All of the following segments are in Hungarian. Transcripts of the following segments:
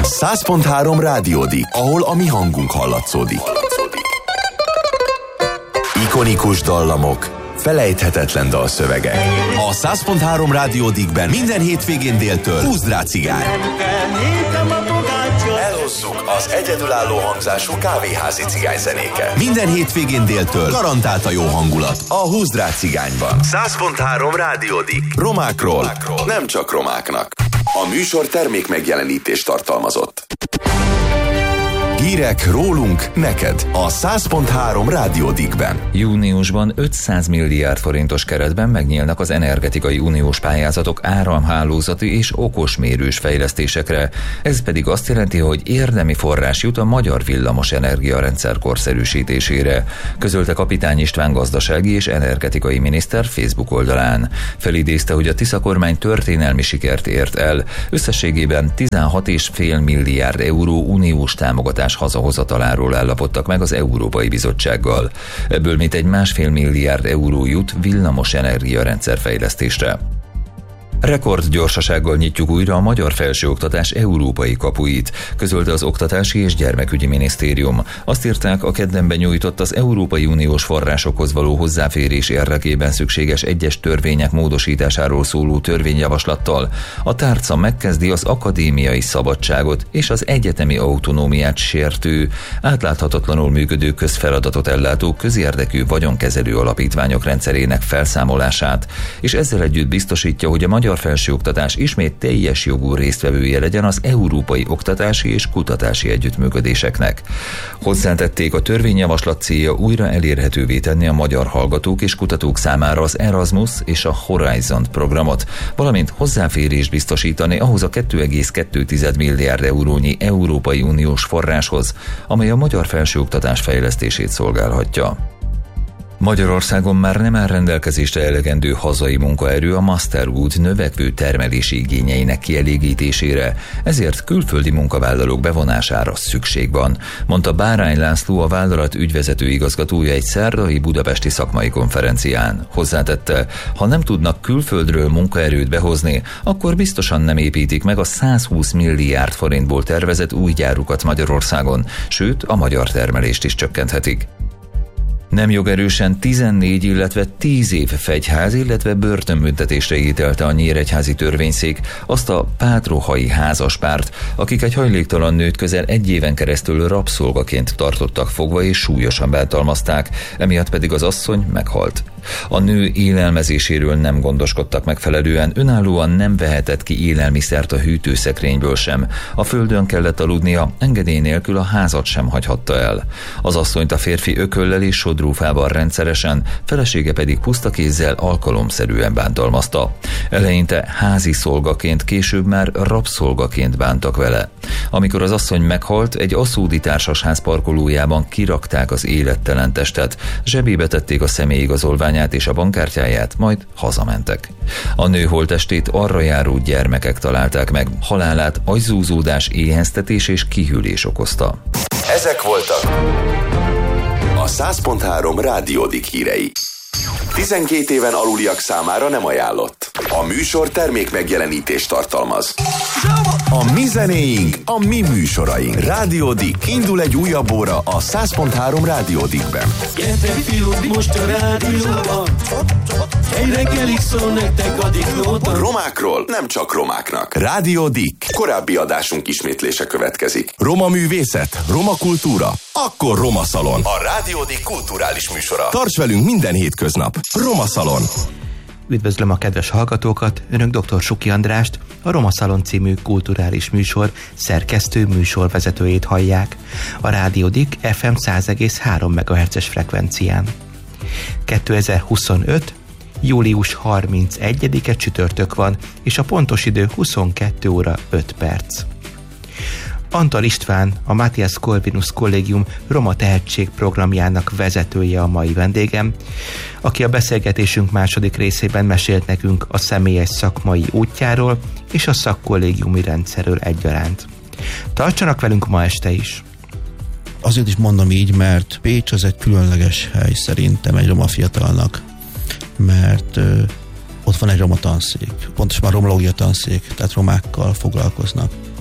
100.3 Rádiódik, ahol a mi hangunk hallatszódik. Ikonikus dallamok, felejthetetlen dalszövegek. A 100.3 Rádiódikben minden hétvégén déltől Húzd rá cigány. Elhozzuk az egyedülálló hangzású kávéházi cigányzenéket. Minden hétvégén déltől garantált a jó hangulat a Húzd rá cigányban. 100.3 Rádiódik. Romákról, nem csak romáknak. A műsor termék megjelenítést tartalmazott. Hírek rólunk, neked a 100.3 Rádiódikben. Júniusban 500 milliárd forintos keretben megnyílnak az energetikai uniós pályázatok áramhálózati és okosmérős fejlesztésekre. Ez pedig azt jelenti, hogy érdemi forrás jut a magyar villamos energiarendszer korszerűsítésére, közölte Kapitány István gazdasági és energetikai miniszter Facebook oldalán. Felidézte, hogy a Tisza kormány történelmi sikert ért el, összességében 16,5 milliárd euró uniós támogatás hazahozataláról állapodtak meg az Európai Bizottsággal. Ebből mintegy 1,5 milliárd euró jut villamos energiarendszer fejlesztésre. Rekord gyorsasággal nyitjuk újra a magyar felsőoktatás európai kapuit, közölte az Oktatási és Gyermekügyi Minisztérium. Azt írták, a kedden benyújtott az Európai Uniós forrásokhoz való hozzáférés érdekében szükséges egyes törvények módosításáról szóló törvényjavaslattal. A tárca megkezdi az akadémiai szabadságot és az egyetemi autonómiát sértő, átláthatatlanul működő közfeladatot ellátó közérdekű vagyonkezelő alapítványok rendszerének felszámolását, és ezzel együtt biztosítja, hogy a magyar felsőoktatás ismét teljes jogú résztvevője legyen az európai oktatási és kutatási együttműködéseknek. Hozzátették, a törvényjavaslat célja újra elérhetővé tenni a magyar hallgatók és kutatók számára az Erasmus és a Horizon programot, valamint hozzáférést biztosítani ahhoz a 2,2 milliárd eurónyi Európai Uniós forráshoz, amely a magyar felsőoktatás fejlesztését szolgálhatja. Magyarországon már nem áll rendelkezésre elegendő hazai munkaerő a Masterwood növekvő termelési igényeinek kielégítésére, ezért külföldi munkavállalók bevonására szükség van, mondta Bárány László, a vállalat ügyvezető igazgatója egy szerdai budapesti szakmai konferencián. Hozzátette, ha nem tudnak külföldről munkaerőt behozni, akkor biztosan nem építik meg a 120 milliárd forintból tervezett új gyárukat Magyarországon, sőt a magyar termelést is csökkenthetik. Nem jogerősen 14, illetve 10 év fegyház, illetve börtönbüntetésre ítélte a nyíregyházi törvényszék azt a pátrohai házaspárt, akik egy hajléktalan nőt közel 1 éven keresztül rabszolgaként tartottak fogva és súlyosan bántalmazták, emiatt pedig az asszony meghalt. A nő élelmezéséről nem gondoskodtak megfelelően, önállóan nem vehetett ki élelmiszert a hűtőszekrényből sem. A földön kellett aludnia, engedély nélkül a házat sem hagyhatta el. Az asszonyt a férfi ököllel és sodrófával rendszeresen, felesége pedig puszta kézzel alkalomszerűen bántalmazta. Eleinte házi szolgaként, később már rabszolgaként bántak vele. Amikor az asszony meghalt, egy aszódi társasház parkolójában kirakták az élettelen testet, zsebébe tették a személyigazolványát és a bankkártyáját, majd hazamentek. A nő holttestét arra járó gyermekek találták meg, halálát agyzúzódás, éheztetés és kihűlés okozta. Ezek voltak a 100.3 Rádiódik hírei. 12 éven aluliak számára nem ajánlott. A műsor termék megjelenítést tartalmaz. A mi zenéink, a mi műsoraink. Rádiódik. Indul egy újabb óra a 100.3 Rádiódikben. Gyertek fiúk, most a rádióban. Egy reggelig szól nektek a diklóban. Romákról, nem csak romáknak. Rádiódik. Korábbi adásunk ismétlése következik. Roma művészet, roma kultúra, akkor Roma Szalon. A Rádiódik kulturális műsora. Tarts velünk minden hétköznap. Roma Szalon. Üdvözlöm a kedves hallgatókat, önök dr. Suki Andrást, a Roma Szalon című kulturális műsor szerkesztő műsorvezetőjét hallják, a Rádiódik FM 100,3 MHz-es frekvencián. 2025. július 31-e csütörtök van, és a pontos idő 22 óra 5 perc. Antal István, a Matthias Corvinus Kollégium Roma Tehetség programjának vezetője a mai vendégem, aki a beszélgetésünk második részében mesélt nekünk a személyes szakmai útjáról és a szakkollégiumi rendszerről egyaránt. Tartsanak velünk ma este is! Azért is mondom így, mert Pécs az egy különleges hely szerintem egy roma fiatalnak, mert ott van egy roma tanszék, pontosabban romológia tanszék, tehát romákkal foglalkoznak.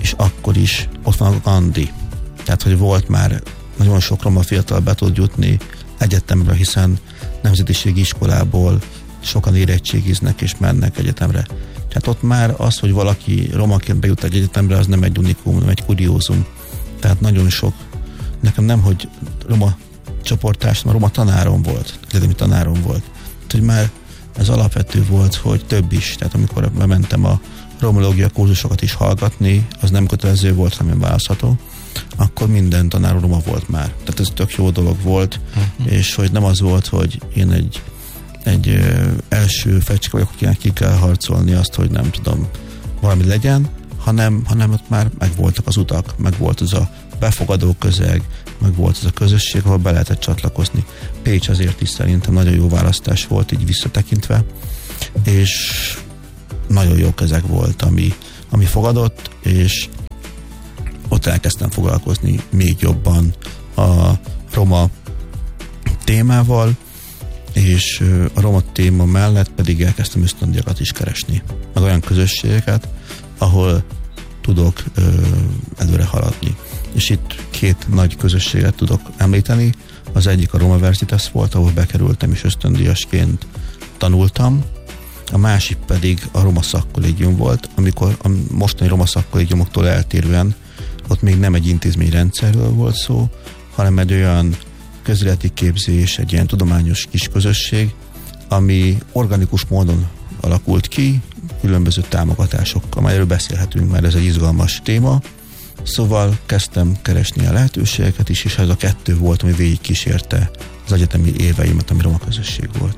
és akkor is ott van a Gandhi. Tehát, hogy volt már nagyon sok roma fiatal be tud jutni egyetemre, hiszen nemzetiségi iskolából sokan érettségiznek és mennek egyetemre. Tehát ott már az, hogy valaki romaként bejut egy egyetemre, az nem egy unikum, nem egy kuriózum. Tehát nagyon sok. Nekem nem, hogy roma csoporttársam, roma tanárom volt, egyetemi tanárom volt. Tehát, hogy már ez alapvető volt, hogy több is. Tehát amikor bementem a romológia kurzusokat is hallgatni, az nem kötelező volt, hanem választható, akkor minden tanár roma volt már. Tehát ez tök jó dolog volt, és hogy nem az volt, hogy én egy első fecske vagyok, akinek ki kell harcolni azt, hogy nem tudom, valami legyen, hanem ott már megvoltak az utak, meg volt az a befogadó közeg, meg volt az a közösség, ahol be lehetett csatlakozni. Pécs azért is szerintem nagyon jó választás volt, így visszatekintve, és nagyon jó közeg volt, ami fogadott, és ott elkezdtem foglalkozni még jobban a roma témával, és a roma téma mellett pedig elkezdtem ösztöndíjakat is keresni, meg olyan közösségeket, ahol tudok előre haladni. És itt két nagy közösséget tudok említeni. Az egyik a Roma Versitas volt, ahol bekerültem és ösztöndíjasként tanultam. A másik pedig a Roma Szakkollégium volt, amikor a mostani Roma Szakkollégiumoktól eltérően ott még nem egy intézményrendszerről volt szó, hanem egy olyan közéleti képzés, egy ilyen tudományos kis közösség, ami organikus módon alakult ki, különböző támogatásokkal, majd erről beszélhetünk, mert ez egy izgalmas téma. Szóval kezdtem keresni a lehetőségeket is, és ez a kettő volt, ami végig kísérte az egyetemi éveimet, ami roma közösség volt.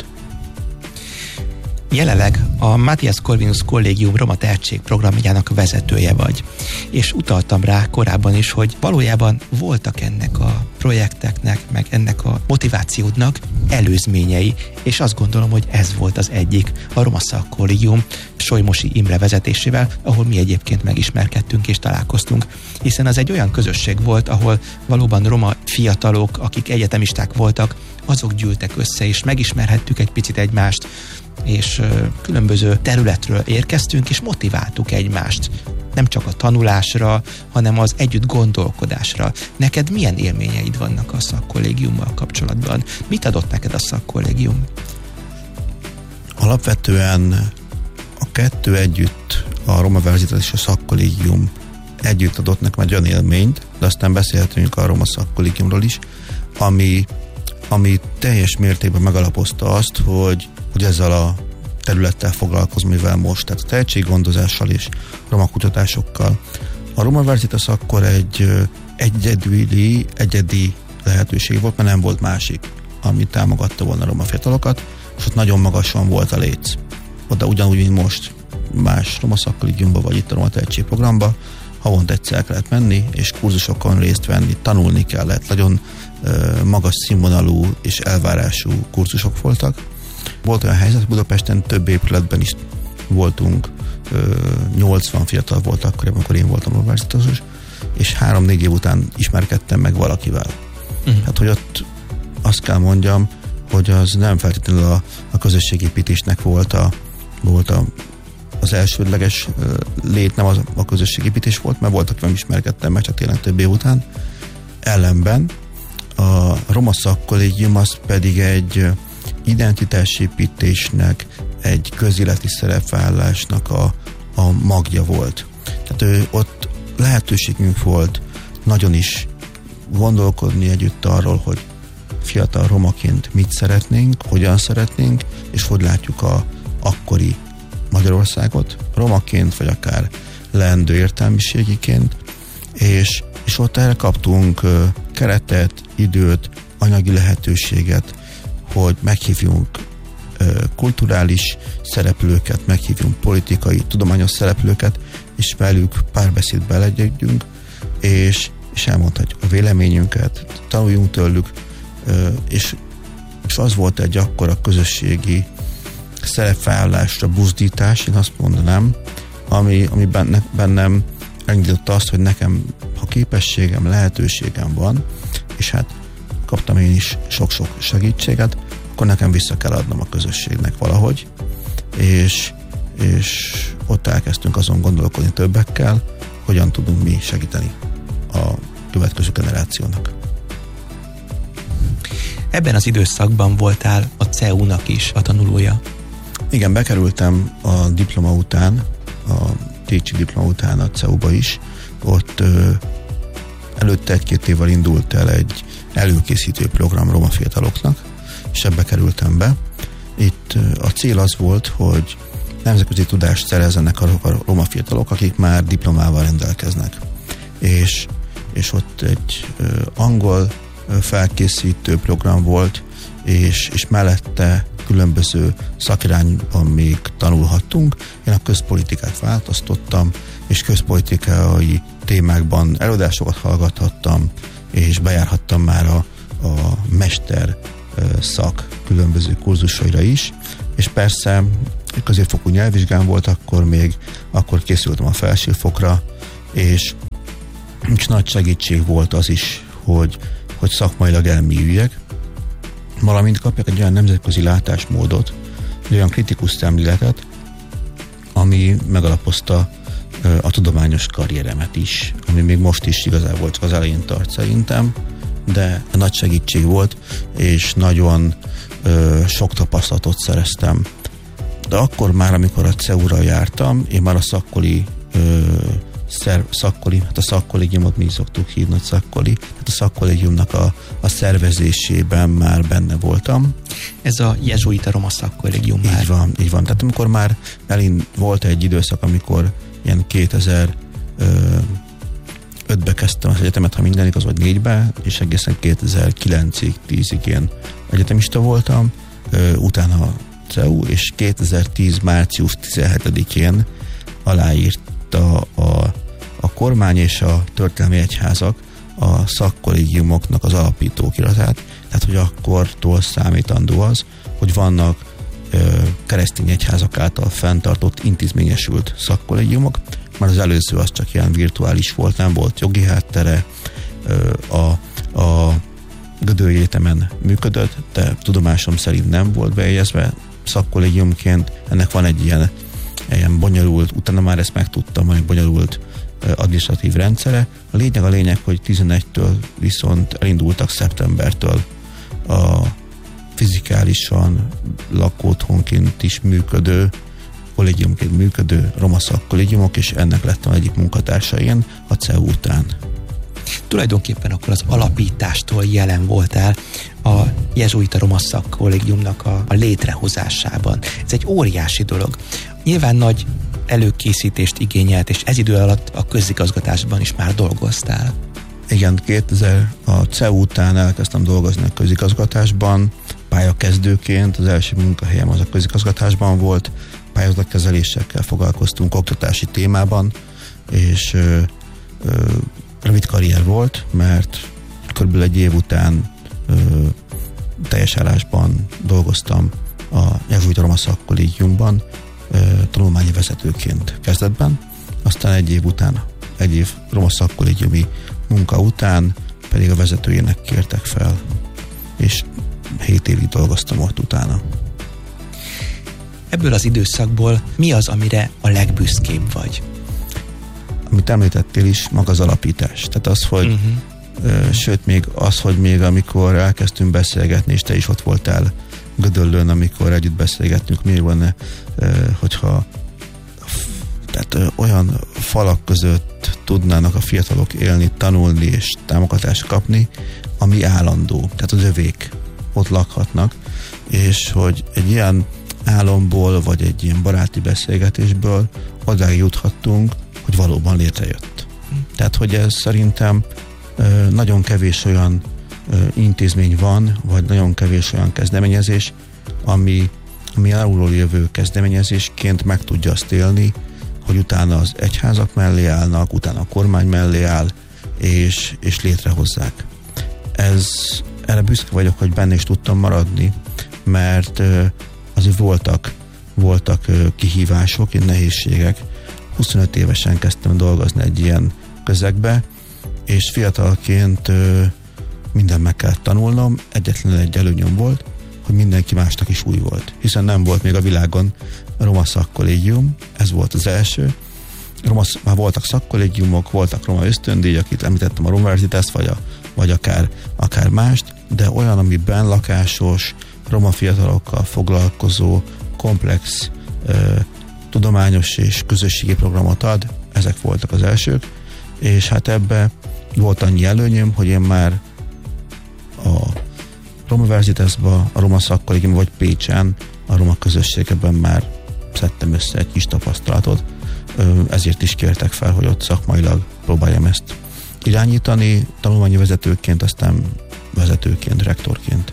Jelenleg a Matthias Corvinus Kollégium Roma Tehetség programjának vezetője vagy. És utaltam rá korábban is, hogy valójában voltak ennek a projekteknek, meg ennek a motivációdnak előzményei, és azt gondolom, hogy ez volt az egyik, a Roma Szakkollégium Solymosi Imre vezetésével, ahol mi egyébként megismerkedtünk és találkoztunk, hiszen az egy olyan közösség volt, ahol valóban roma fiatalok, akik egyetemisták voltak, azok gyűltek össze, és megismerhettük egy picit egymást, és különböző területről érkeztünk, és motiváltuk egymást. Nem csak a tanulásra, hanem az együtt gondolkodásra. Neked milyen élményeid vannak a szakkollégiummal kapcsolatban? Mit adott neked a szakkollégium? Alapvetően a kettő együtt, a Roma Versitas és a szakkollégium együtt adott nekem egy olyan élményt, de aztán beszélhetünk a Roma Szakkollégiumról is, ami teljes mértékben megalapozta azt, hogy ezzel a területtel foglalkozom, mivel most, tehát a tehetséggondozással és roma kutatásokkal. A Roma Versitas akkor egy egyedi lehetőség volt, mert nem volt másik, ami támogatta volna a roma fiatalokat, és ott nagyon magasan volt a léc. Oda ugyanúgy, mint most más roma szakkollégiumban, vagy itt a Roma Tehetség programba, havonta egyszer kellett menni, és kurzusokon részt venni, tanulni kellett. Nagyon magas színvonalú és elvárású kurzusok voltak. Volt olyan helyzet, Budapesten több épületben is voltunk, 80 fiatal volt akkor, amikor én voltam universitásos, és 3-4 év után ismerkedtem meg valakivel. Hát, hogy ott azt kell mondjam, hogy az nem feltétlenül a közösségépítésnek volt az elsődleges lét, nem az a közösségépítés volt, mert volt, akivel ismerkedtem meg, csak tényleg több év után. Ellenben a Roma Szakkollégium az pedig egy identitásépítésnek, egy közéleti szerepvállásnak a magja volt. Tehát ott lehetőségünk volt nagyon is gondolkodni együtt arról, hogy fiatal romaként mit szeretnénk, hogyan szeretnénk, és hogy látjuk a akkori Magyarországot, romaként, vagy akár leendő értelmiségiként, és ott erre kaptunk keretet, időt, anyagi lehetőséget, hogy meghívjunk kulturális szereplőket, meghívjunk politikai, tudományos szereplőket, és velük párbeszédbe beleegyedjünk, és elmondhatjuk a véleményünket, tanuljunk tőlük, és az volt egy akkora közösségi szerepvállásra buzdítás, én azt mondanám, ami bennem elindította azt, hogy nekem, ha képességem, lehetőségem van, és hát kaptam én is sok-sok segítséget, akkor nekem vissza kell adnom a közösségnek valahogy, és ott elkezdtünk azon gondolkodni többekkel, hogyan tudunk mi segíteni a következő generációnak. Ebben az időszakban voltál a CEU-nak is a tanulója. Igen, bekerültem a diploma után, a Técsi diploma után a CEU-ba is. Ott előtte 1-2 évvel indult el egy előkészítő program roma fiataloknak, és ebbe kerültem be. Itt a cél az volt, hogy nemzetközi tudást szerezzenek azok a roma fiatalok, akik már diplomával rendelkeznek. És ott egy angol felkészítő program volt, és mellette különböző szakirányban még tanulhattunk. Én a közpolitikát választottam, és közpolitikai témákban előadásokat hallgathattam, és bejárhattam már a mester szak különböző kurzusaira is, és persze középfokú nyelvvizsgám volt akkor készültem a felsőfokra, és nagy segítség volt az is, hogy szakmailag elmélyüljek, valamint kapjak egy olyan nemzetközi látásmódot, egy olyan kritikus szemléletet, ami megalapozta a tudományos karrieremet is, ami még most is igazából csak az elején tart szerintem, de nagy segítség volt, és nagyon sok tapasztalatot szereztem. De akkor már, amikor a CEU-ra jártam, én már a a szakkollégiumot mi is szoktuk hívni, a szakkollégiumnak a szervezésében már benne voltam. Ez a jezsuita roma szakkollégium már. Így van. Tehát amikor már volt egy időszak, amikor ilyen 2005-be kezdtem az egyetemet, ha minden igaz, vagy 4-be, és egészen 2009-ig, 10-ig én egyetemista voltam, utána a CEU, és 2010. március 17-én aláírta a kormány és a történelmi egyházak a szakkollégiumoknak az alapítókiratát, tehát hogy akkortól számítandó az, hogy vannak keresztény egyházak által fenntartott intézményesült szakkollégiumok, már az előző az csak ilyen virtuális volt, nem volt jogi háttere, a Gödöllői Egyetemen működött, de tudomásom szerint nem volt bejegyezve szakkollégiumként. Ennek van egy ilyen bonyolult, utána már ezt megtudtam, hogy bonyolult adminisztratív rendszere. A lényeg, hogy 11-től viszont elindultak szeptembertől a fizikálisan lakóotthonként is működő, kollégiumként működő roma szakkollégiumok, és ennek lettem egyik munkatársa én a CEU után. Tulajdonképpen akkor az alapítástól jelen voltál a jezsuita roma szakkollégiumnak a létrehozásában. Ez egy óriási dolog. Nyilván nagy előkészítést igényelt, és ez idő alatt a közigazgatásban is már dolgoztál. Igen, 2000 a CEU után elkezdtem dolgozni a közigazgatásban, pályakezdőként, az első munkahelyem az a közigazgatásban volt, pályázatkezelésekkel foglalkoztunk oktatási témában, és rövid karrier volt, mert körülbelül egy év után teljes állásban dolgoztam a jezsuita roma szakkollégiumban, tanulmányi vezetőként kezdetben, aztán egy év roma szakkollégiumi munka után pedig a vezetőjének kértek fel, és 7 évig dolgoztam ott utána. Ebből az időszakból mi az, amire a legbüszkébb vagy? Amit említettél is, maga az alapítás. Tehát az, hogy sőt, még az, hogy még amikor elkezdtünk beszélgetni, és te is ott voltál Gödöllőn, amikor együtt beszélgettünk, miért van, hogyha tehát olyan falak között tudnának a fiatalok élni, tanulni és támogatást kapni, ami állandó, tehát az övék ott lakhatnak, és hogy egy ilyen álomból, vagy egy ilyen baráti beszélgetésből odáig juthattunk, hogy valóban létrejött. Tehát, hogy ez szerintem nagyon kevés olyan intézmény van, vagy nagyon kevés olyan kezdeményezés, ami alulról jövő kezdeményezésként meg tudja azt élni, hogy utána az egyházak mellé állnak, utána a kormány mellé áll, és létrehozzák. Erre büszke vagyok, hogy benne is tudtam maradni, mert azért voltak kihívások, nehézségek. 25 évesen kezdtem dolgozni egy ilyen közegbe, és fiatalként mindent meg kellett tanulnom. Egyetlen egy előnyöm volt, hogy mindenki másnak is új volt, hiszen nem volt még a világon a roma szakkollégium, ez volt az első, már voltak szakkollégiumok, voltak roma ösztöndíjak, itt említettem a Roma Veritas, vagy akár mást, de olyan, amiben lakásos, roma fiatalokkal foglalkozó, komplex, tudományos és közösségi programot ad, ezek voltak az elsők, és hát ebbe volt annyi előnyöm, hogy én már a Roma Veritasba, a Roma Szakkollégiumban vagy Pécsen, a roma közösségben már szedtem össze egy kis tapasztalatot, ezért is kértek fel, hogy ott szakmailag próbáljam ezt irányítani, tanulmányi vezetőként, aztán vezetőként, rektorként.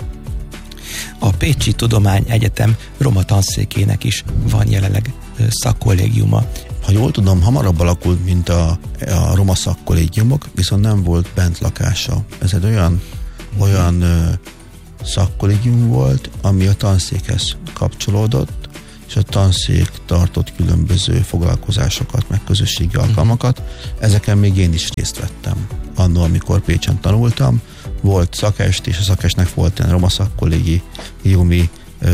A Pécsi Tudományegyetem roma tanszékének is van jelenleg szakkollégiuma. Ha jól tudom, hamarabb alakult, mint a roma szakkollégiumok, viszont nem volt bentlakása. Ez egy olyan szakkollégium volt, ami a tanszékhez kapcsolódott, és a tanszék tartott különböző foglalkozásokat, meg közösségi alkalmakat. Ezeken még én is részt vettem. Annó, amikor Pécsen tanultam, volt szakest, és a szakestnek volt egy roma szakkollégiumi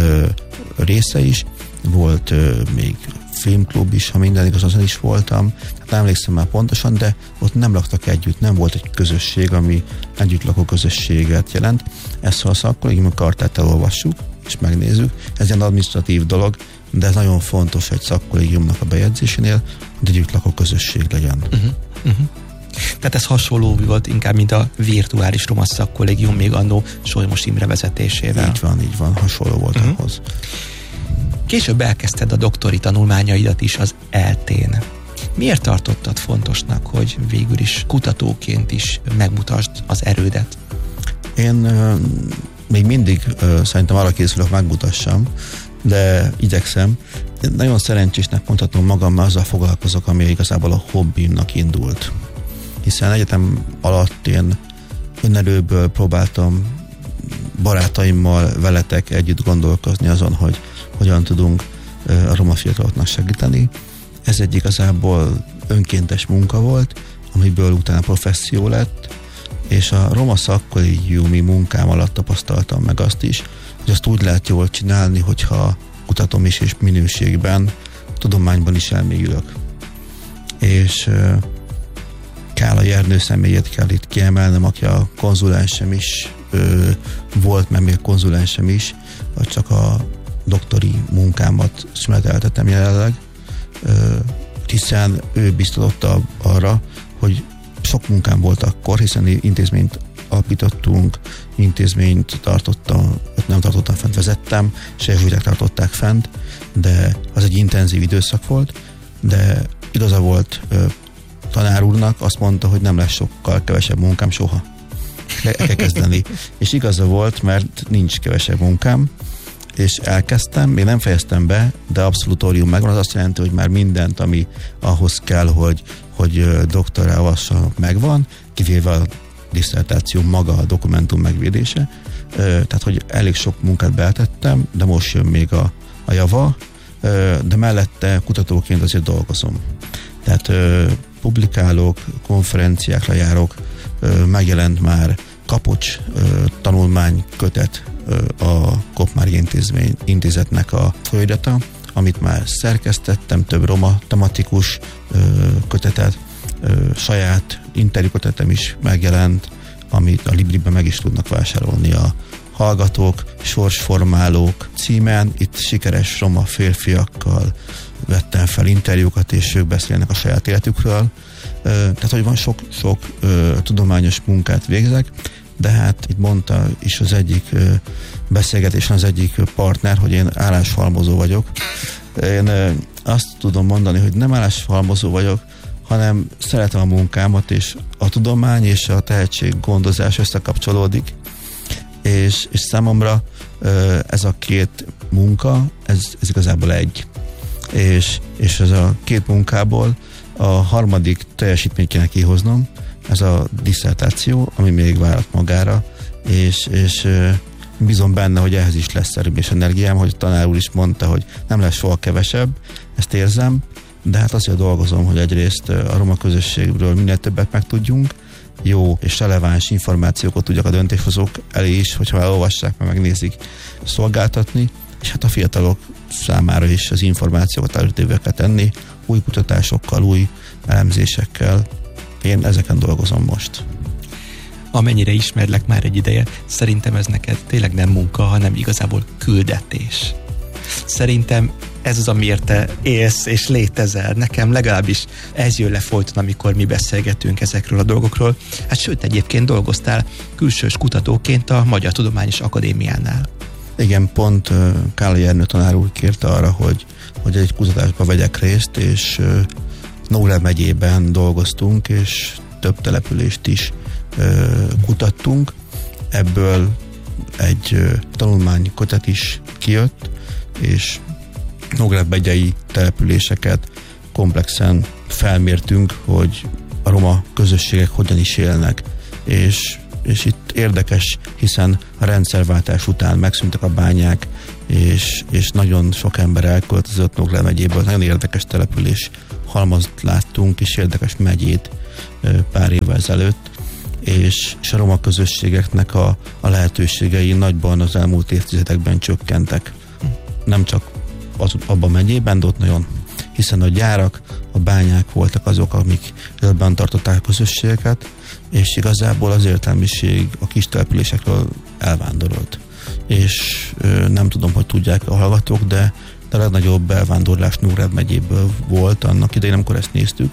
része is, volt még filmklub is, ha minden igaz, azon is voltam. Hát nem emlékszem már pontosan, de ott nem laktak együtt, nem volt egy közösség, ami együttlakó közösséget jelent. Ezt a szakkollégium kartát elolvassuk, és megnézzük. Ez egy adminisztratív dolog, de ez nagyon fontos egy szakkollégiumnak a bejegyzésénél, hogy együttlakó közösség legyen. Tehát ez hasonló volt inkább, mint a virtuális roma szakkollégium még annó Solymos Imre vezetésével. Így van, hasonló volt ahhoz. Később elkezdted a doktori tanulmányaidat is az ELTén. Miért tartottad fontosnak, hogy végül is kutatóként is megmutasd az erődet? Én még mindig szerintem arra készülök, megmutassam, de igyekszem. Én nagyon szerencsésnek mondhatom magam, mert azzal foglalkozok, ami igazából a hobbimnak indult. Hiszen egyetem alatt én önerőből próbáltam barátaimmal, veletek együtt gondolkozni azon, hogy hogyan tudunk a roma fiataloknak segíteni. Ez egy igazából önkéntes munka volt, amiből utána professzió lett, és a roma szakkollégiumi munkám alatt tapasztaltam meg azt is, hogy azt úgy lehet jól csinálni, hogyha kutatom is, és minőségben, tudományban is elmélyülök. És Kála Jernő személyét kell itt kiemelnem, aki a konzulensem is volt, mert még konzulensem is, vagy csak a doktori munkámat szüneteltetem jelenleg, hiszen ő biztosította arra, hogy sok munkám volt akkor, hiszen intézményt alapítottunk, intézményt nem tartottam fent, vezettem, és jezsuiták tartották fent, de az egy intenzív időszak volt, de igaza volt tanár úrnak, azt mondta, hogy nem lesz sokkal kevesebb munkám soha. El kell kezdeni. És igaza volt, mert nincs kevesebb munkám, és elkezdtem, még nem fejeztem be, de abszolutórium megvan, az azt jelenti, hogy már mindent, ami ahhoz kell, hogy doktorrá avassanak, megvan, kivéve a disszertáció maga, a dokumentum megvédése. Tehát, hogy elég sok munkát betettem, de most jön még a java, de mellette kutatóként azért dolgozom. Tehát publikálok, konferenciákra járok, megjelent már Kapocs tanulmánykötet, a Koppmáry Intézetnek a folyadata, amit már szerkesztettem, több roma tematikus kötetet, saját interjúkötetem is megjelent, amit a Libriben meg is tudnak vásárolni a hallgatók, sorsformálók címen. Itt sikeres roma férfiakkal vettem fel interjúkat, és ők beszélnek a saját életükről. Tehát, hogy van sok tudományos munkát végzek, de hát itt mondta is az egyik beszélgetésen az egyik partner, hogy én álláshalmozó vagyok. Én azt tudom mondani, hogy nem álláshalmozó vagyok, hanem szeretem a munkámat, és a tudomány és a tehetséggondozás összekapcsolódik, és számomra ez a két munka, ez igazából egy. És ez a két munkából a harmadik teljesítményt kéne kihoznom, ez a disszertáció, ami még várat magára, és bízom benne, hogy ehhez is lesz erőm és energiám, hogy a tanár úr is mondta, hogy nem lesz soha kevesebb, ezt érzem, de hát azért dolgozom, hogy egyrészt a roma közösségről minél többet megtudjunk, jó és releváns információkat tudjak a döntéshozók elé is, hogyha elolvassák, meg megnézik, szolgáltatni, és hát a fiatalok számára is az információkat előtérbe kell tenni, új kutatásokkal, új elemzésekkel. Én ezeken dolgozom most. Amennyire ismerlek már egy ideje, szerintem ez neked tényleg nem munka, hanem igazából küldetés. Szerintem ez az, amiért te élsz és létezel. Nekem legalábbis ez jön le folyton, amikor mi beszélgetünk ezekről a dolgokról. Hát sőt, egyébként dolgoztál külsős kutatóként a Magyar Tudományos Akadémiánál. Igen, pont Kállai Ernő tanár úr kérte arra, hogy egy kutatásba vegyek részt, és Nógrád megyében dolgoztunk, és több települést is kutattunk. Ebből egy tanulmánykötet is kijött, és Nógrád megyei településeket komplexen felmértünk, hogy a roma közösségek hogyan is élnek. És itt érdekes, hiszen a rendszerváltás után megszűntek a bányák, és nagyon sok ember elköltözött Nógrád megyéből. Nagyon érdekes település halmazt láttunk, és érdekes megyét pár évvel ezelőtt, és a roma közösségeknek a lehetőségei nagyban az elmúlt évtizedekben csökkentek. Nem csak abban a megyében, de ott nagyon, hiszen a gyárak, a bányák voltak azok, amik életben tartották a közösségeket, és igazából az értelmiség a kis településekről elvándorolt. És nem tudom, hogy tudják a hallgatók, de a legnagyobb elvándorlás Nógrád megyéből volt annak idején, amikor ezt néztük,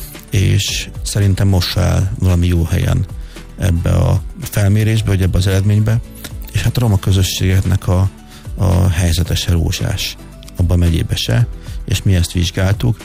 és szerintem most áll valami jó helyen ebbe a felmérésbe, vagy ebbe az eredménybe, és hát a roma közösségeknek a helyzete se rózsás abban a megyébe se, és mi ezt vizsgáltuk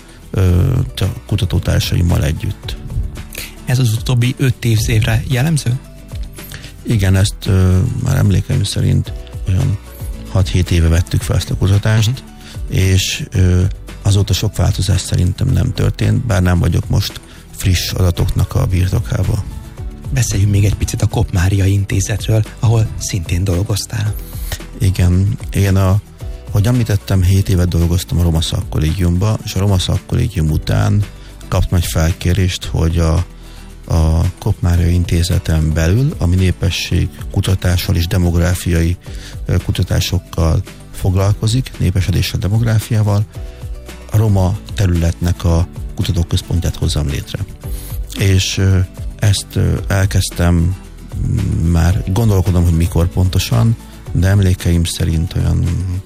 a kutatótársaimmal együtt. Ez az utóbbi 5 évre jellemző? Igen, ezt már emlékeim szerint olyan 6-7 éve vettük fel ezt a kutatást, és azóta sok változás szerintem nem történt, bár nem vagyok most friss adatoknak a birtokába. Beszéljünk még egy picit a Kopp Mária Intézetről, ahol szintén dolgoztál. Igen, én ahogy említettem, 7 évet dolgoztam a Roma Szakkollégiumba, és a Roma Szakkollégium után kaptam egy felkérést, hogy a Kopp Mária Intézeten belül, ami népesség kutatással és demográfiai kutatásokkal foglalkozik, népesedéssel, demográfiával, a roma területnek a kutatóközpontját hozzam létre. És ezt elkezdtem, már gondolkodom, hogy mikor pontosan, de emlékeim szerint olyan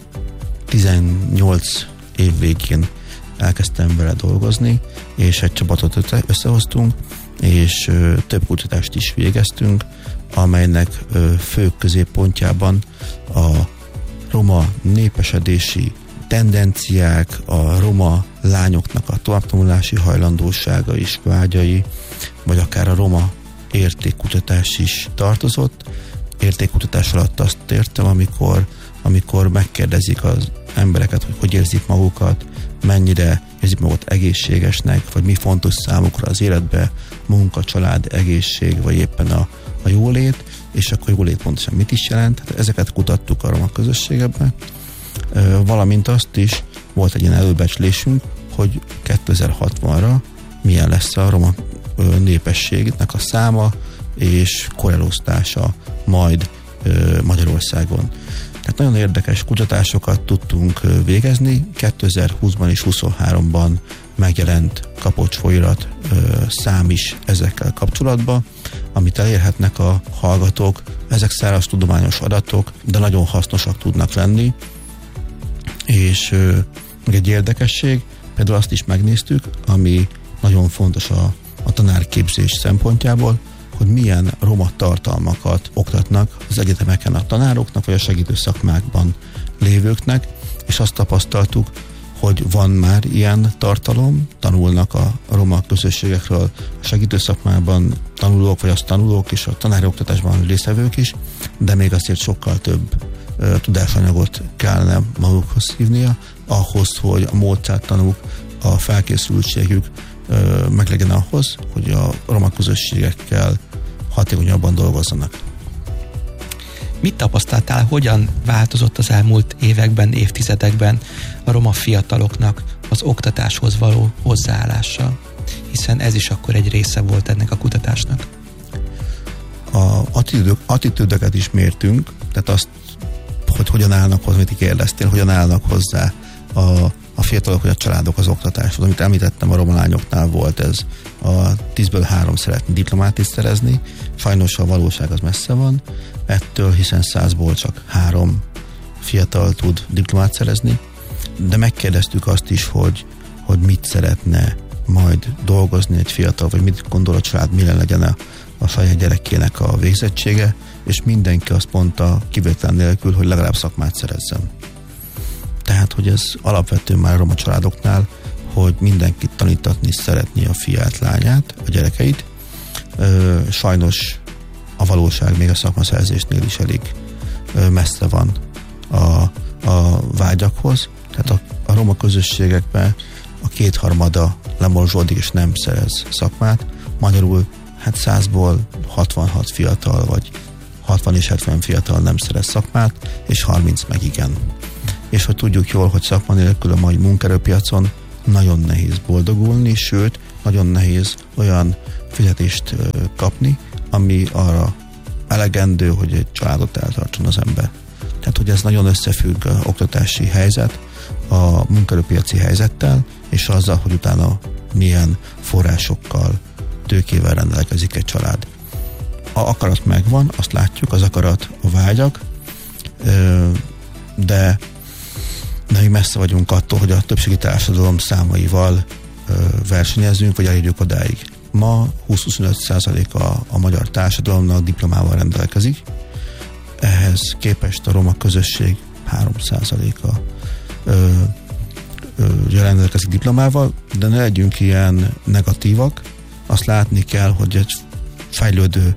18 év végén elkezdtem vele dolgozni, és egy csapatot összehoztunk, és több kutatást is végeztünk, amelynek fő középpontjában a roma népesedési tendenciák, a roma lányoknak a továbbtanulási hajlandósága és vágyai, vagy akár a roma értékkutatás is tartozott. Értékkutatás alatt azt értem, amikor megkérdezik az embereket, hogy érzik magukat, mennyire érzik magukat egészségesnek, vagy mi fontos számukra az életbe, munka, család, egészség, vagy éppen a jólét, és akkor jólét pontosan mit is jelent. Hát ezeket kutattuk a roma közösségekben, valamint azt is volt egy ilyen előbecslésünk, hogy 2060-ra milyen lesz a roma népességnek a száma és korelosztása majd Magyarországon. Tehát nagyon érdekes kutatásokat tudtunk végezni. 2020-ban és 2023-ban megjelent Kapocs folyirat szám is ezekkel kapcsolatban, amit elérhetnek a hallgatók. Ezek száraz tudományos adatok, de nagyon hasznosak tudnak lenni. És még egy érdekesség, például azt is megnéztük, ami nagyon fontos a tanárképzés szempontjából, hogy milyen roma tartalmakat oktatnak az egyetemeken a tanároknak, vagy a segítő szakmákban lévőknek, és azt tapasztaltuk, hogy van már ilyen tartalom, tanulnak a roma közösségekről a segítő szakmában tanulók, vagy azt tanulók, és a tanári oktatásban résztvevők is, de még azért sokkal több tudásanyagot kellene magukhoz hívnia, ahhoz, hogy a módszertanuk, a felkészültségük meg legyen ahhoz, hogy a roma közösségekkel hatékonyabban dolgozzanak. Mit tapasztaltál, hogyan változott az elmúlt években, évtizedekben a roma fiataloknak az oktatáshoz való hozzáállása? Hiszen ez is akkor egy része volt ennek a kutatásnak. Attitűdöket is mértünk, tehát azt, hogy hogyan állnak hozzá, amit kérdeztél, hogyan állnak hozzá a a fiatalok vagy a családok az oktatáshoz. Amit említettem, a roma lányoknál volt ez. A 10-ből 3 szeretne diplomát is szerezni, sajnos a valóság az messze van ettől, hiszen 100-ból csak 3 fiatal tud diplomát szerezni, de megkérdeztük azt is, hogy mit szeretne majd dolgozni egy fiatal, vagy mit gondol a család, milyen legyen a saját gyerekének a végzettsége, és mindenki azt mondta kivétel nélkül, hogy legalább szakmát szerezzen. Tehát, hogy ez alapvetően már a roma családoknál, hogy mindenkit tanítatni szeretné a fiát, lányát, a gyerekeit. Sajnos a valóság még a szakmaszerzésnél is elég messze van a vágyakhoz. Tehát a roma közösségekben a 2/3 lemorzsódik és nem szerez szakmát. Magyarul 100-ból 66 fiatal, vagy 60 és 70 fiatal nem szerez szakmát, és 30 meg igen. És hogy tudjuk jól, hogy szakma nélkül a mai munkaerőpiacon nagyon nehéz boldogulni, sőt, nagyon nehéz olyan fizetést kapni, ami arra elegendő, hogy egy családot eltartson az ember. Tehát, hogy ez nagyon összefügg az oktatási helyzet a munkaerőpiaci helyzettel, és azzal, hogy utána milyen forrásokkal, tőkével rendelkezik egy család. A akarat megvan, azt látjuk, az akarat, a vágyak, de még messze vagyunk attól, hogy a többségi társadalom számaival versenyezünk, vagy elérjük odáig. Ma 20-25% a magyar társadalomnak diplomával rendelkezik, ehhez képest a roma közösség 3%-a rendelkezik diplomával, de ne legyünk ilyen negatívak, azt látni kell, hogy egy fejlődő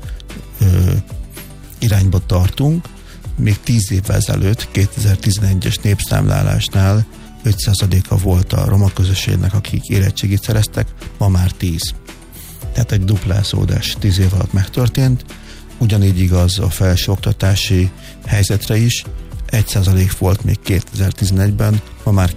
irányba tartunk. Még 10 évvel ezelőtt, 2011-es népszámlálásnál 5%-a volt a roma közösségnek, akik érettségit szereztek, ma már 10. Tehát egy duplázódás 10 év alatt megtörtént. Ugyanígy igaz a felsőoktatási helyzetre is. 1% volt még 2011-ben, ma már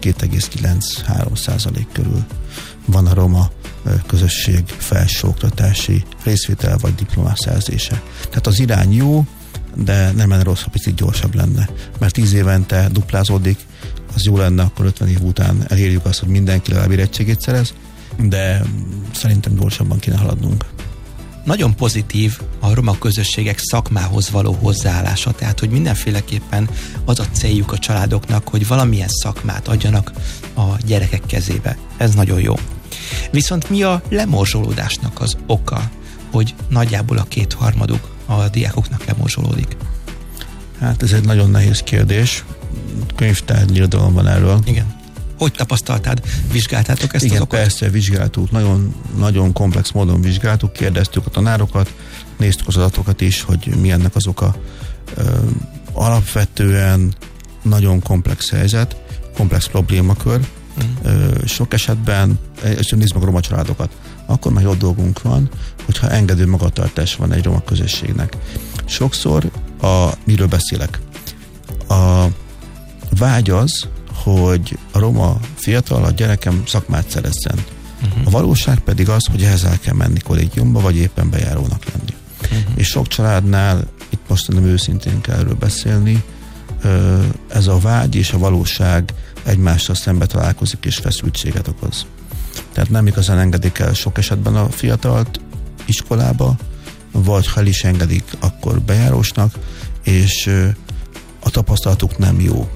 2,93% körül van a roma közösség felsőoktatási részvétel vagy diplomaszerzése. Tehát az irány jó, de nem lenne rossz, ha picit gyorsabb lenne. Mert 10 évente duplázódik, az jó lenne, akkor 50 év után elérjük azt, hogy mindenki legalább érettségét szerez, de szerintem gyorsabban kéne haladnunk. Nagyon pozitív a roma közösségek szakmához való hozzáállása, tehát hogy mindenféleképpen az a céljuk a családoknak, hogy valamilyen szakmát adjanak a gyerekek kezébe. Ez nagyon jó. Viszont mi a lemorzsolódásnak az oka, hogy nagyjából a 2/3 a diákoknak lemorzsolódik? Hát ez egy nagyon nehéz kérdés. Könyvtárnyi irodalom van erről. Igen. Hogy tapasztaltád? Vizsgáltátok ezt? Igen, az okot? Persze, vizsgáltuk. Nagyon, nagyon komplex módon vizsgáltuk, kérdeztük a tanárokat, néztük az adatokat is, hogy mi ennek az oka. Alapvetően nagyon komplex helyzet, komplex problémakör. Sok esetben, és nézd meg a roma családokat, akkor már jó dolgunk van, hogyha engedő magatartás van egy roma közösségnek. Sokszor miről beszélek? A vágy az, hogy a roma fiatal, a gyerekem szakmát szerezzen. A valóság pedig az, hogy ehhez el kell menni kollégiumba, vagy éppen bejárónak lenni. És sok családnál, itt most nem őszintén kell erről beszélni, ez a vágy és a valóság egymással szembe találkozik, és feszültséget okoz. Tehát nem igazán engedik el sok esetben a fiatalt iskolába, vagy ha el is engedik, akkor bejárósnak, és a tapasztalatuk nem jó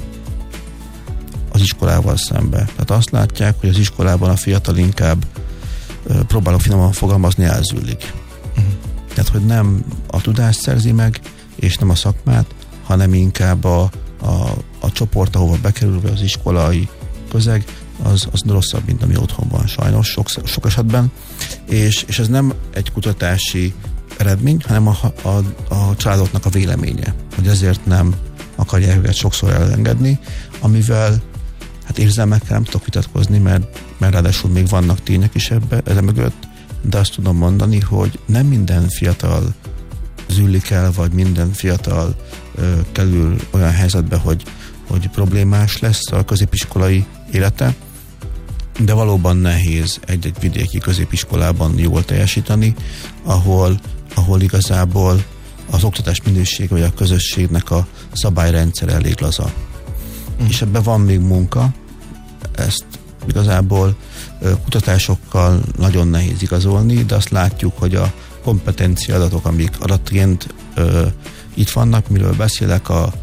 az iskolával szembe. Tehát azt látják, hogy az iskolában a fiatal inkább, próbálok finoman fogalmazni, elzűlik. Tehát, hogy nem a tudást szerzi meg, és nem a szakmát, hanem inkább a csoport, ahova bekerül, vagy az iskolai közeg, az rosszabb, mint ami otthon van sajnos, sok esetben. És ez nem egy kutatási eredmény, hanem a családoknak a véleménye, hogy ezért nem akarják őket sokszor elengedni, amivel hát érzelmekkel nem tudok vitatkozni, mert ráadásul még vannak tények is ebben mögött, de azt tudom mondani, hogy nem minden fiatal zűlik el, vagy minden fiatal kerül olyan helyzetbe, hogy problémás lesz a középiskolai élete, de valóban nehéz egy vidéki középiskolában jól teljesíteni, ahol igazából az oktatás minősége vagy a közösségnek a szabályrendszer elég laza. És ebben van még munka, ezt Igazából kutatásokkal nagyon nehéz igazolni, de azt látjuk, hogy a kompetencia adatok, amik adatként itt vannak, miről beszélek, a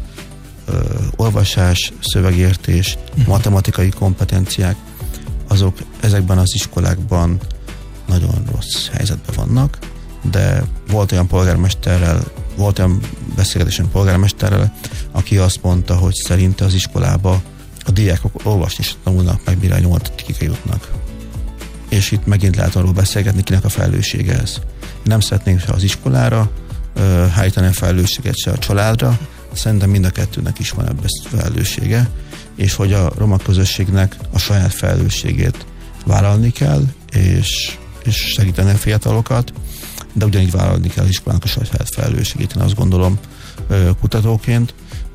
olvasás, szövegértés, matematikai kompetenciák, azok ezekben az iskolákban nagyon rossz helyzetben vannak, de volt olyan beszélgetésem polgármesterrel, aki azt mondta, hogy szerinte az iskolába a diákok olvasni is tanulnak meg, mire 8-ig jutnak. És itt megint lehet arról beszélgetni, kinek a felelőssége ez. Nem szeretnénk se az iskolára hárítani a felelősséget, se a családra. Szerintem mind a kettőnek is van ebben felelőssége, és hogy a roma közösségnek a saját felelősségét vállalni kell, és segíteni a fiatalokat, de ugyanígy vállalni kell az iskolának a saját felelősségét, én azt gondolom kutatóként.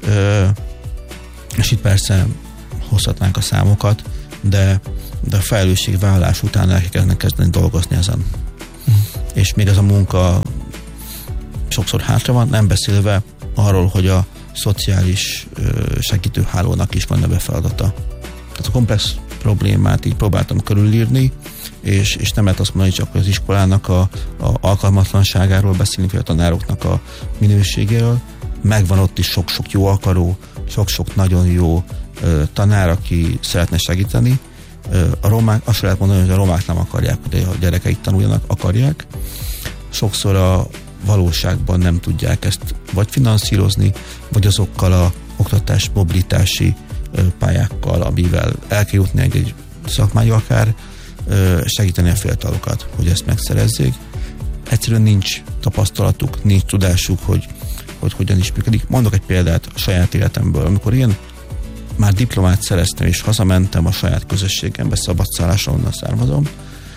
És itt persze hozhatnánk a számokat, de a felelősségvállalás után el kellene kezdeni dolgozni ezen. És még ez a munka sokszor hátra van, nem beszélve arról, hogy a szociális segítőhálónak is van ebbe feladata. Tehát a komplex problémát így próbáltam körülírni, és nem lehet azt mondani csak, hogy az iskolának a alkalmatlanságáról beszélni, vagy a tanároknak a minőségéről. Megvan ott is sok-sok jó akaró, sok-sok nagyon jó tanár, aki szeretne segíteni. A romák, azt lehet mondani, hogy a romák nem akarják, hogy a gyerekeik tanuljanak, akarják. Sokszor a valóságban nem tudják ezt vagy finanszírozni, vagy azokkal a oktatás mobilitási pályákkal, amivel el kell jutni egy szakmai akár, segíteni a fiatalokat, hogy ezt megszerezzék. Egyszerűen nincs tapasztalatuk, nincs tudásuk, hogy hogyan is működik. Mondok egy példát a saját életemből. Amikor én már diplomát szereztem, és hazamentem a saját közösségembe, szabadszállásra, onnan származom,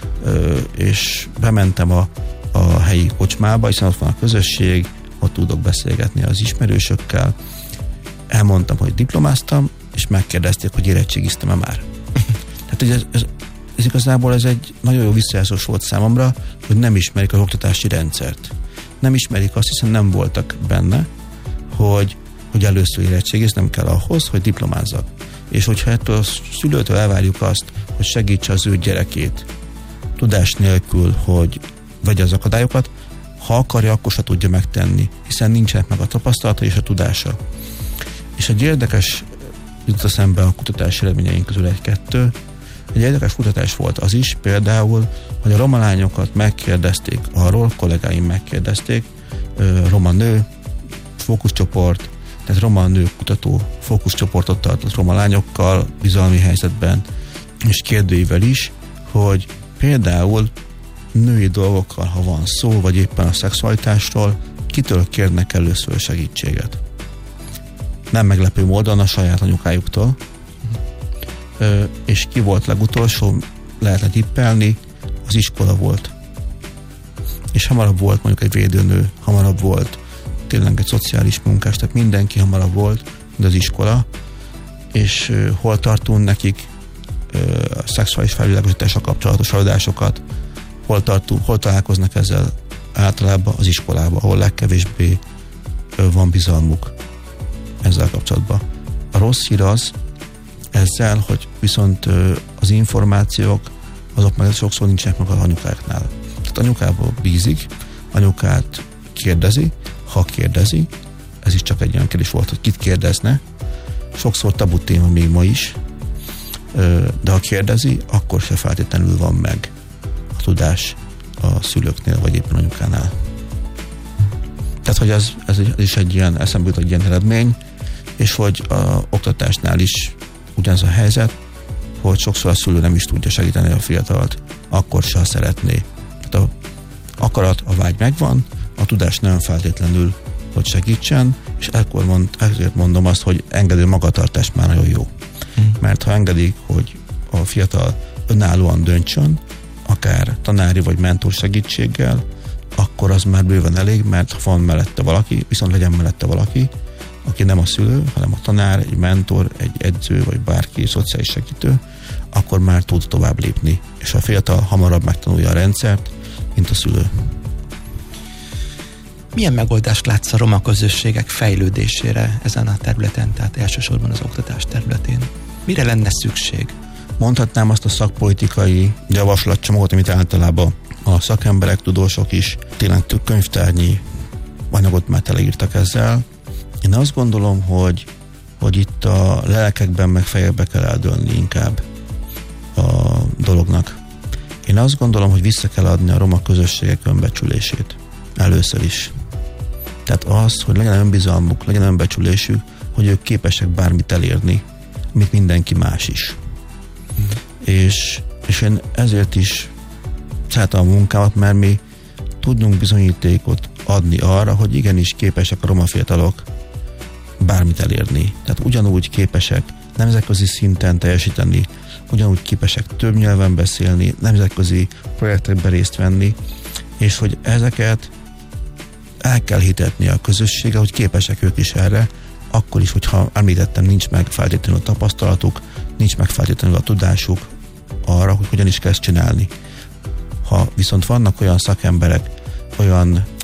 és bementem a helyi kocsmába, hiszen ott van a közösség, ott tudok beszélgetni az ismerősökkel. Elmondtam, hogy diplomáztam, és megkérdezték, hogy érettségiztem-e már. Tehát ez igazából egy nagyon jó visszajelzés volt számomra, hogy nem ismerik az oktatási rendszert. Nem ismerik azt, hiszen nem voltak benne, hogy először érettségiznem kell ahhoz, hogy diplomázzak. És hogyha ettől a szülőtől elvárjuk azt, hogy segítse az ő gyerekét tudás nélkül, hogy vegye az akadályokat, ha akarja, akkor se tudja megtenni, hiszen nincsenek meg a tapasztalata és a tudása. És egy érdekes jutott eszembe a kutatási eredményeink közül egy érdekes kutatás volt az is, például, hogy a roma lányokat megkérdezték arról, kollégáim megkérdezték, roma nő, fókuszcsoport, tehát roma nő kutató fókuszcsoportot tartott roma lányokkal, bizalmi helyzetben, és kérdőivel is, hogy például női dolgokkal, ha van szó, vagy éppen a szexualitásról, kitől kérnek először segítséget. Nem meglepő módon a saját anyukájuktól, és ki volt legutolsó, lehetne tippelni, az iskola volt. És hamarabb volt mondjuk egy védőnő, hamarabb volt tényleg egy szociális munkás, tehát mindenki hamarabb volt, mint az iskola, és hol tartunk nekik a szexuális felvilágosítással kapcsolatos adásokat, hol találkoznak ezzel általában az iskolában, ahol legkevésbé van bizalmuk ezzel kapcsolatban. A rossz hír az ezzel, hogy viszont az információk azok meg sokszor nincsenek meg az anyukáknál. Tehát anyukából bízik, anyukát kérdezi, ha kérdezi, ez is csak egy olyan kérdés volt, hogy kit kérdezne, sokszor tabu téma még ma is, de ha kérdezi, akkor se feltétlenül van meg a tudás a szülőknél, vagy éppen anyukánál. Tehát, hogy ez is egy ilyen, eszembe jut egy ilyen eredmény, és hogy az oktatásnál is ugyanaz a helyzet, hogy sokszor a szülő nem is tudja segíteni a fiatalt, akkor se szeretné. Tehát a akarat, a vágy megvan, a tudás nem feltétlenül, hogy segítsen, és ezért mondom azt, hogy engedő magatartás már nagyon jó. Mert ha engedik, hogy a fiatal önállóan döntsön, akár tanári vagy mentor segítséggel, akkor az már bőven elég, mert ha van mellette valaki, viszont legyen mellette valaki, aki nem a szülő, hanem a tanár, egy mentor, egy edző, vagy bárki, szociális segítő, akkor már tud tovább lépni, és a fiatal hamarabb megtanulja a rendszert, mint a szülő. Milyen megoldást látsz a roma közösségek fejlődésére ezen a területen, tehát elsősorban az oktatás területén? Mire lenne szükség Mondhatnám azt a szakpolitikai javaslatcsomagot, amit általában a szakemberek, tudósok is tényleg könyvtárnyi anyagot már teleírtak ezzel. Én azt gondolom, hogy itt a lelkekben meg fejekbe kell eldőlni inkább a dolognak. Én azt gondolom, hogy vissza kell adni a roma közösségek önbecsülését. Először is. Tehát az, hogy legyen önbizalmuk, legyen önbecsülésük, hogy ők képesek bármit elérni, mint mindenki más is. És én ezért is szeretem a munkámat, mert mi tudnunk bizonyítékot adni arra, hogy igenis képesek a roma fiatalok bármit elérni. Tehát ugyanúgy képesek nemzetközi szinten teljesíteni, ugyanúgy képesek több nyelven beszélni, nemzetközi projektekben részt venni, és hogy ezeket el kell hitetni a közösségre, hogy képesek ők is erre, akkor is, hogyha említettem, nincs meg feltétlenül a tapasztalatuk, nincs meg feltétlenül a tudásuk arra, hogy hogyan is kell ezt csinálni. Ha viszont vannak olyan szakemberek, olyan